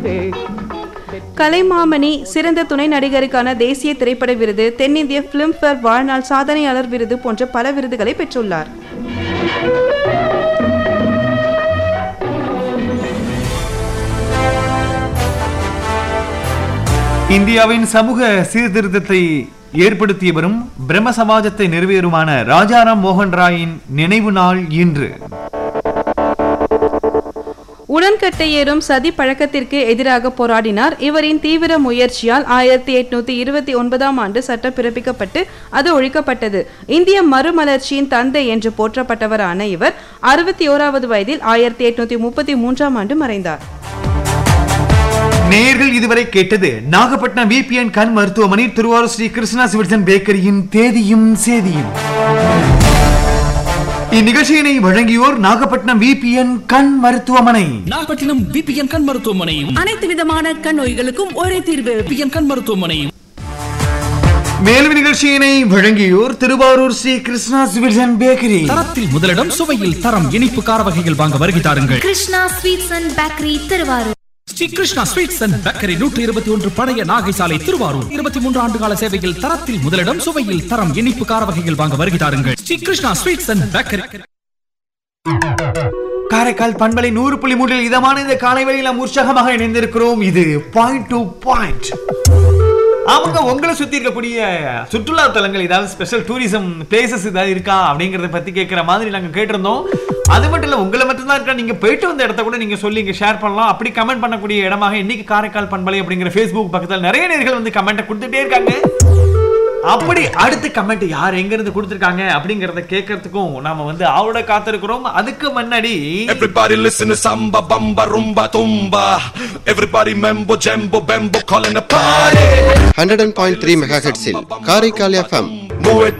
கலைமாமணி சிறந்த துணை நடிகருக்கான தேசிய திரைப்பட விருது, தென்னிந்திய பிலிம்பேர் வாழ்நாள் சாதனையாளர் விருது போன்ற பல விருதுகளை பெற்றுள்ளார். இந்தியாவின் சமூக சீர்திருத்தத்தை ஏற்படுத்தியவரும் பிரம்ம சமாஜத்தை நிறைவேறுமான ராஜாராம் மோகன் ராயின் நினைவு நாள் இன்று. உடன்கட்டை ஏறும் சதி பழக்கத்திற்கு எதிராக போராடினார். இவரின் தீவிர முயற்சியால் 1829ஆம் ஆண்டு சட்டம் பிறப்பிக்கப்பட்டு அது ஒழிக்கப்பட்டது. இந்திய மறுமலர்ச்சியின் தந்தை என்று போற்றப்பட்டவரான இவர் 61வது வயதில் 1833ஆம் ஆண்டு மறைந்தார். நேயர்கள் இதுவரை கேட்டது நாகப்பட்டினம் விபிஎன் கண் மருத்துவமனை, திருவாரூர் ஸ்ரீ கிருஷ்ணா ஸ்வீட்ஸ் பேக்கரியின் தேதியும் சேதியும். இந்நிகழ்ச்சியினை வழங்கியோர் நாகப்பட்டினம் விபிஎன் கண் மருத்துவமனை. நாகப்பட்டினம் விபிஎன் கண் மருத்துவமனை அனைத்து விதமான கண் நோய்களுக்கும் ஒரே தீர்வு. விபிஎன் கண் மருத்துவமனை. மேலும் நிகழ்ச்சியினை வழங்கியோர் திருவாரூர் ஸ்ரீ கிருஷ்ணா ஸ்வீட்ஸ் பேக்கரி. தரத்தில் முதலிடம், சுவையில் தரம். இனிப்பு கார வகைகள் வாங்க வருகை தாருங்கள். Krishna sweets and bakery, Thiruvarur. Sri Krishna sweets and bakery, 121 பழைய நாகை சாலை, திருவாரூர். 23 ஆண்டுகால சேவையில் தரத்தில் முதலிடம், சுவையில் தரம். இனிப்பு கார வகைகள் வாங்க வருகை தாருங்கள். Sri Krishna sweets and bakery. Karaikal பண்பலை 100.3 இதமான இந்த காலை வேளையில் நாம் உற்சாகமாக இணைந்திருக்கிறோம். இது பாயிண்ட் டு பாயிண்ட். அவங்க உங்களை சுத்தி இருக்கக்கூடிய சுற்றுலா தலங்கள், ஏதாவது ஸ்பெஷல் டூரிசம் பிளேசஸ் ஏதாவது இருக்கா அப்படிங்கறத பத்தி கேட்கிற மாதிரி நாங்க கேட்டிருந்தோம். அது மட்டும் இல்ல, உங்களை மட்டும்தான் இருக்கா, நீங்க போயிட்டு வந்த இடத்த கூட நீங்க சொல்லி இங்க ஷேர் பண்ணலாம். அப்படி கமெண்ட் பண்ணக்கூடிய இடமாக இன்னைக்கு காரைக்கால் பண்பலை அப்படிங்கிற Facebook பக்கத்தில் நிறைய நேர்கள் வந்து கமெண்ட் கொடுத்துட்டே இருக்காங்க. அப்படி அடுத்த கமெண்ட் யார் எங்க இருந்து கொடுத்திருக்காங்க அப்படிங்கறத கேட்கறதுக்கும் நாம வந்து ஆவலோட காத்திருக்கிறோம். அதுக்கு முன்னாடி everybody listen to samba bamba rumba tumba, everybody membo jembo bembo calling a party 100.3 MHz Karaikal FM.